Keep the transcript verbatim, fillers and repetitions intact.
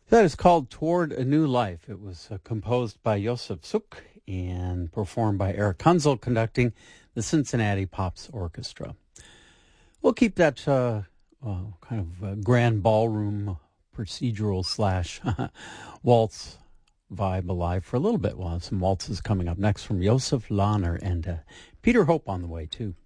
That is called Toward a New Life. It was uh, composed by Josef Suk and performed by Eric Kunzel, conducting the Cincinnati Pops Orchestra. We'll keep that uh, uh, kind of uh, grand ballroom procedural slash waltz vibe alive for a little bit. We'll have some waltzes coming up next from Josef Lahner and uh, Peter Hope on the way, too.